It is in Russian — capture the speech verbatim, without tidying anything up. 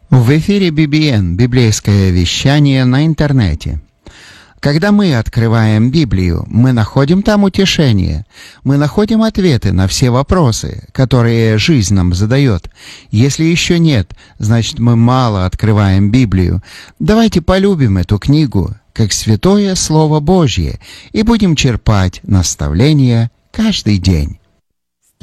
В эфире би би эн, библейское вещание на интернете. Когда мы открываем Библию, мы находим там утешение, мы находим ответы на все вопросы, которые жизнь нам задает. Если еще нет, значит мы мало открываем Библию. Давайте полюбим эту книгу, как святое Слово Божье, и будем черпать наставления каждый день.